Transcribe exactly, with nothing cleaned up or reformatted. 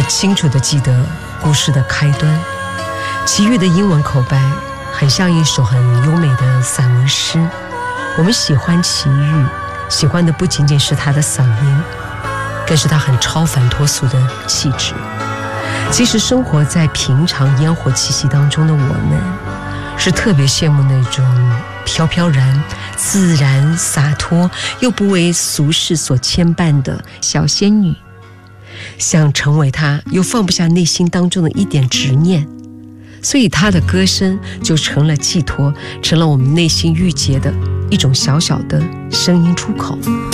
清楚地记得故事的开端。齐豫的英文口白很像一首很优美的散文诗。我们喜欢齐豫，喜欢的不仅仅是他的嗓音，更是他很超凡脱俗的气质。其实生活在平常烟火气息当中的我们，是特别羡慕那种飘飘然、自然、洒脱又不为俗世所牵绊的小仙女，想成为她，又放不下内心当中的一点执念，所以她的歌声就成了寄托，成了我们内心郁结的一种小小的声音出口。